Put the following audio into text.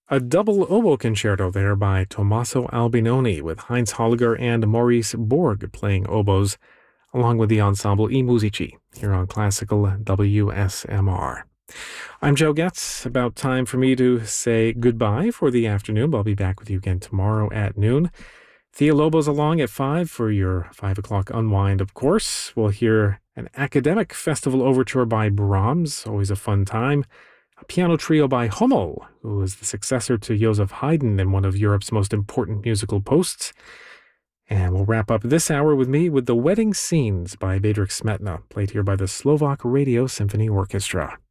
A double oboe concerto there by Tommaso Albinoni with Heinz Holliger and Maurice Borg playing oboes, along with the ensemble I Musici here on Classical WSMR. I'm Joe Getz. About time for me to say goodbye for the afternoon. I'll be back with you again tomorrow at noon. Thea Lobo's along at 5 for your 5 o'clock unwind, of course. We'll hear an academic festival overture by Brahms, always a fun time. A piano trio by Hummel, who is the successor to Joseph Haydn in one of Europe's most important musical posts. And we'll wrap up this hour with me with The Wedding Scenes by Bedřich Smetana, played here by the Slovak Radio Symphony Orchestra.